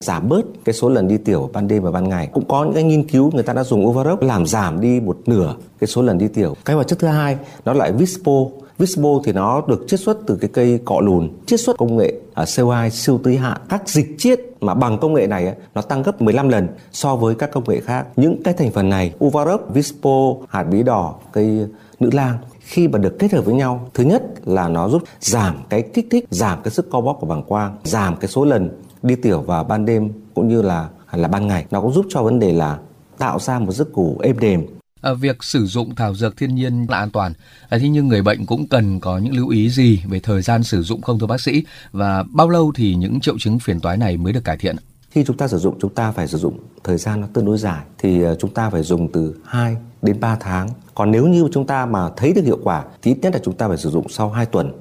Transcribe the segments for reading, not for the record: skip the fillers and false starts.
giảm bớt cái số lần đi tiểu ban đêm và ban ngày. Cũng có những cái nghiên cứu người ta đã dùng Uvarox làm giảm đi một nửa cái số lần đi tiểu. Cái hoạt chất thứ hai nó lại Vispo. Vispo thì nó được chiết xuất từ cái cây cọ lùn, chiết xuất công nghệ CO2 siêu tới hạn. Các dịch chiết mà bằng công nghệ này nó tăng gấp 15 lần so với các công nghệ khác. Những cái thành phần này, Uvarox, Vispo, hạt bí đỏ, cây nữ lang, khi mà được kết hợp với nhau, thứ nhất là nó giúp giảm cái kích thích, giảm cái sức co bóp của bàng quang, giảm cái số lần đi tiểu vào ban đêm cũng như là ban ngày. Nó cũng giúp cho vấn đề là tạo ra một giấc ngủ êm đềm. Việc sử dụng thảo dược thiên nhiên là an toàn. Thế nhưng người bệnh cũng cần có những lưu ý gì về thời gian sử dụng không thưa bác sĩ? Và bao lâu thì những triệu chứng phiền toái này mới được cải thiện? Khi chúng ta sử dụng, chúng ta phải sử dụng thời gian nó tương đối dài. Thì chúng ta phải dùng từ 2 đến 3 tháng. Còn nếu như chúng ta mà thấy được hiệu quả thì ít nhất là chúng ta phải sử dụng sau 2 tuần.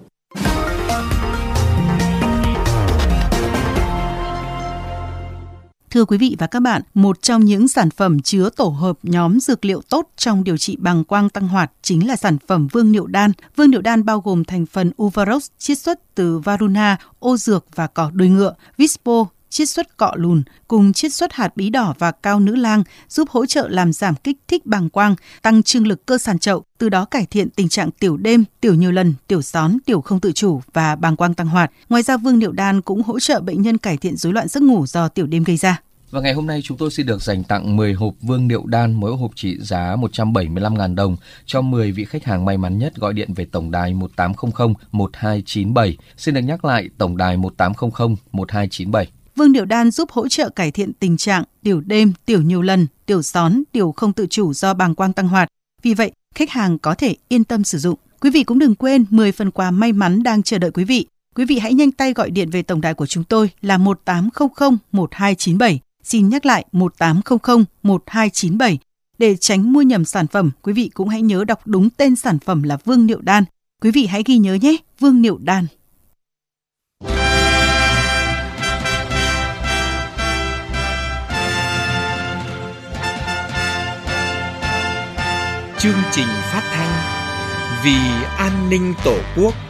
Thưa quý vị và các bạn, một trong những sản phẩm chứa tổ hợp nhóm dược liệu tốt trong điều trị bàng quang tăng hoạt chính là sản phẩm vương niệu đan. Vương niệu đan bao gồm thành phần Uvarox chiết xuất từ Varuna, ô dược và cỏ đuôi ngựa, Vispo chiết xuất cọ lùn cùng chiết xuất hạt bí đỏ và cao nữ lang, giúp hỗ trợ làm giảm kích thích bàng quang, tăng trương lực cơ sàn chậu, từ đó cải thiện tình trạng tiểu đêm, tiểu nhiều lần, tiểu xón, tiểu không tự chủ và bàng quang tăng hoạt. Ngoài ra, vương niệu đan cũng hỗ trợ bệnh nhân cải thiện rối loạn giấc ngủ do tiểu đêm gây ra. Và ngày hôm nay chúng tôi xin được dành tặng 10 hộp vương niệu đan, mỗi hộp trị giá 175.000 đồng cho 10 vị khách hàng may mắn nhất gọi điện về tổng đài 1800 1297. Xin được nhắc lại tổng đài 1800 1297. Vương niệu đan giúp hỗ trợ cải thiện tình trạng tiểu đêm, tiểu nhiều lần, tiểu xón, tiểu không tự chủ do bàng quang tăng hoạt. Vì vậy, khách hàng có thể yên tâm sử dụng. Quý vị cũng đừng quên 10 phần quà may mắn đang chờ đợi quý vị. Quý vị hãy nhanh tay gọi điện về tổng đài của chúng tôi là 1800 1297. Xin nhắc lại 1800 1297. Để tránh mua nhầm sản phẩm, quý vị cũng hãy nhớ đọc đúng tên sản phẩm là vương niệu đan. Quý vị hãy ghi nhớ nhé, vương niệu đan. Chương trình phát thanh Vì an ninh Tổ quốc